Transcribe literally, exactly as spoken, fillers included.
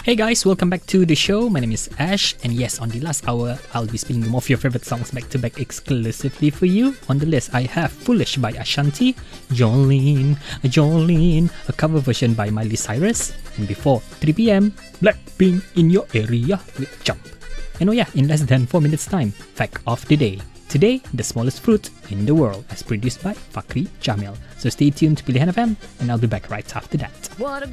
Hey guys, welcome back to the show. My name is Ash, and yes, on the last hour, I'll be spinning more of your favorite songs back to back exclusively for you. On the list, I have Foolish by Ashanti, Jolene, Jolene, a cover version by Miley Cyrus, and before three p.m, Blackpink in Your Area with Jump. And oh yeah, in less than four minutes time, fact of the day. Today, the smallest fruit in the world, as produced by Fakri Jamil. So stay tuned to Pilihan F M, and I'll be back right after that. What